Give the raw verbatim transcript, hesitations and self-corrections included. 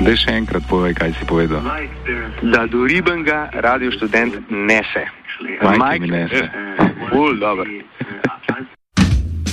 Daj še enkrat povej, kaj si povedal. Da do Ribenga Radio Študent nese. Majke mi nese. Ful, dobro.